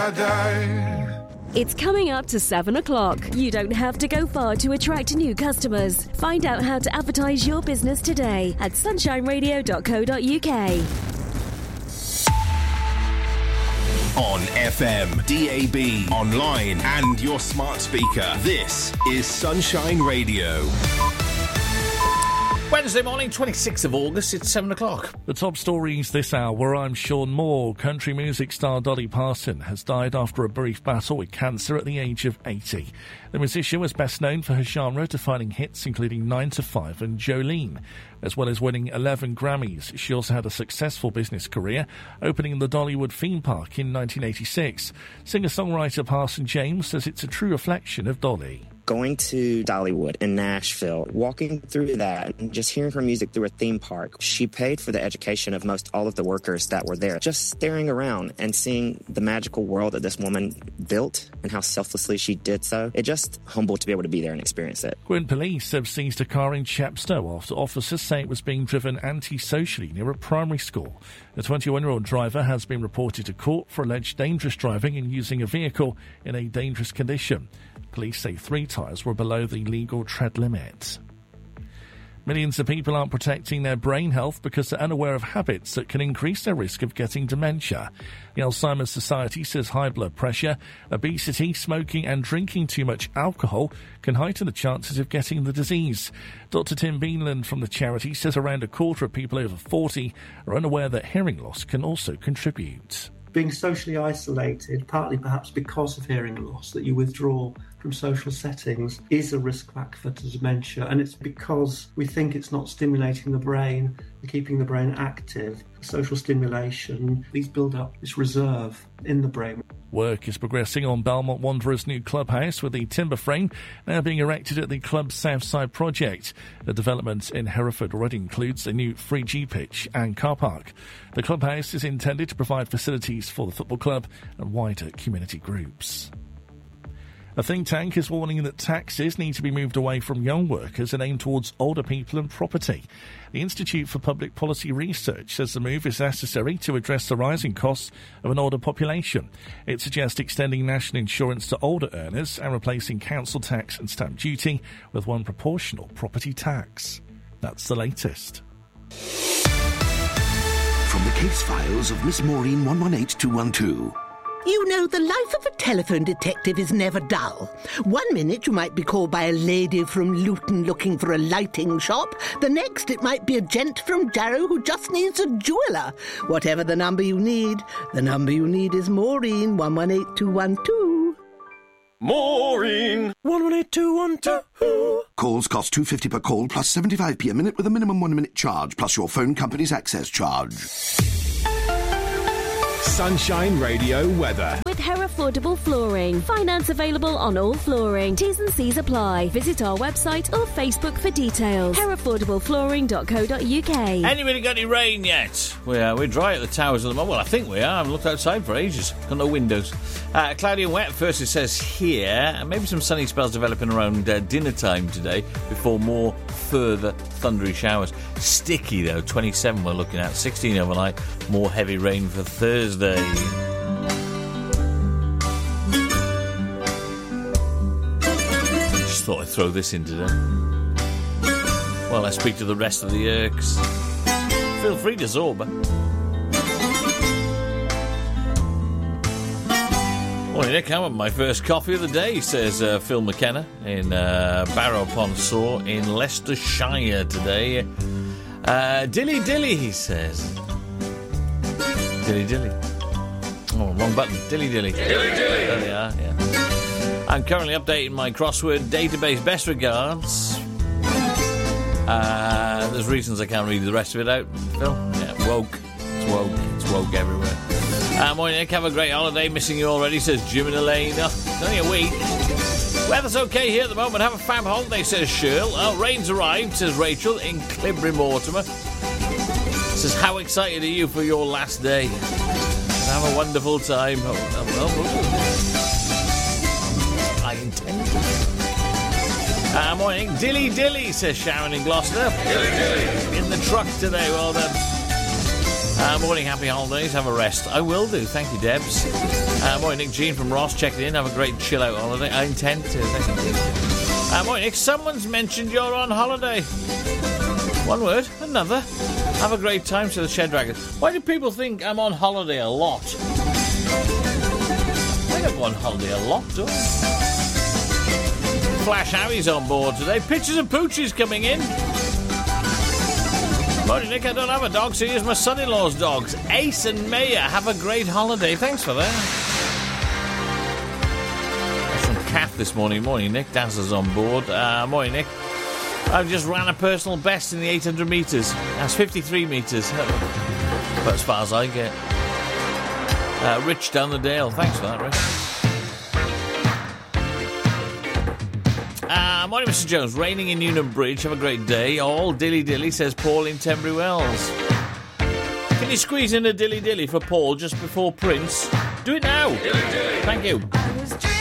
I die. It's coming up to 7 o'clock. You don't have to go far to attract new customers. Find out how to advertise your business today at sunshineradio.co.uk. On FM, DAB, online and your smart speaker. This is Sunshine Radio. Wednesday morning, 26th of August, it's 7 o'clock. The top stories this hour. I'm Sean Moore. Country music star Dolly Parton has died after a brief battle with cancer at the age of 80. The musician was best known for her genre-defining hits including 9 to 5 and Jolene. As well as winning 11 Grammys, she also had a successful business career, opening the Dollywood theme park in 1986. Singer-songwriter Parson James says it's a true reflection of Dolly. Going to Dollywood in Nashville, walking through that and just hearing her music through a theme park. She paid for the education of most all of the workers that were there. Just staring around and seeing the magical world that this woman built and how selflessly she did so. It just humbled to be able to be there and experience it. Gwyn police have seized a car in Chepstow after officers say it was being driven antisocially near a primary school. The 21-year-old driver has been reported to court for alleged dangerous driving and using a vehicle in a dangerous condition. Police say 3 tyres were below the legal tread limit. Millions of people aren't protecting their brain health because they're unaware of habits that can increase their risk of getting dementia. The Alzheimer's Society says high blood pressure, obesity, smoking and drinking too much alcohol can heighten the chances of getting the disease. Dr Tim Beanland from the charity says around a quarter of people over 40 are unaware that hearing loss can also contribute. Being socially isolated, partly perhaps because of hearing loss, that you withdraw from social settings, is a risk factor to dementia. And it's because we think it's not stimulating the brain and keeping the brain active. Social stimulation, these build up this reserve in the brain. Work is progressing on Belmont Wanderers' new clubhouse with the timber frame now being erected at the club's Southside project. The development in Hereford already includes a new 3G pitch and car park. The clubhouse is intended to provide facilities for the football club and wider community groups. A think tank is warning that taxes need to be moved away from young workers and aimed towards older people and property. The Institute for Public Policy Research says the move is necessary to address the rising costs of an older population. It suggests extending national insurance to older earners and replacing council tax and stamp duty with one proportional property tax. That's the latest. From the case files of Miss Maureen 118212. You know, the life of a telephone detective is never dull. 1 minute you might be called by a lady from Luton looking for a lighting shop. The next it might be a gent from Jarrow who just needs a jeweller. Whatever the number you need is Maureen 118212. Maureen 118212. Calls cost $2.50 per call plus 75p a minute with a minimum 1 minute charge plus your phone company's access charge. Sunshine Radio weather. With Herefordable Flooring. Finance available on all flooring. T's and C's apply. Visit our website or Facebook for details. Herefordableflooring.co.uk. Anybody got any rain yet? We're dry at the towers at the moment. Well, I think we are. I haven't looked outside for ages. Got no windows. Cloudy and wet first, it says here. And maybe some sunny spells developing around dinner time today before more further thundery showers. Sticky, though. 27 we're looking at. 16 overnight. More heavy rain for Thursday. Just thought I'd throw this in today. While I speak to the rest of the Yerks. Feel free to Zorba. Morning, Nick. I'm on my first coffee of the day, says Phil McKenna in Barrow-upon-Soar in Leicestershire today. Dilly dilly, he says. Dilly dilly. Oh, wrong button. Dilly dilly. Dilly dilly. There they are, yeah. I'm currently updating my crossword database. Best regards. There's reasons I can't read the rest of it out, Phil. Yeah, woke. It's woke. It's woke everywhere. Morning, Nick. Have a great holiday. Missing you already, says Jim and Elaine. Oh, it's only a week. Weather's okay here at the moment. Have a fab holiday, says Shirl. Oh, rain's arrived, says Rachel in Clibry, Mortimer. Says, how excited are you for your last day? Have a wonderful time. I intend to. Morning. Dilly dilly, says Sharon in Gloucester. Dilly dilly. In the truck today, well done. Morning, happy holidays. Have a rest. I will do. Thank you, Debs. Morning, Nick. Jean from Ross checking in. Have a great chill-out holiday. I intend to. Thank you. Morning, Nick. Someone's mentioned you're on holiday. One word, another. Have a great time, to the Shed Dragon. Why do people think I'm on holiday a lot? I don't go on holiday a lot, do I? Flash Harry's on board today. Pictures of Poochie's coming in. Morning, Nick. I don't have a dog, so here's my son-in-law's dogs. Ace and Maya. Have a great holiday. Thanks for that. That's from Kath this morning. Morning, Nick. Dazzler's on board. Morning, Nick. I've just ran a personal best in the 800 metres. That's 53 metres. But as far as I get. Rich down the Dale. Thanks for that, Rich. Morning, Mr. Jones. Raining in Newnham Bridge. Have a great day. All dilly-dilly, says Paul in Tenbury Wells. Can you squeeze in a dilly-dilly for Paul just before Prince? Do it now. Dilly-dilly. Thank you.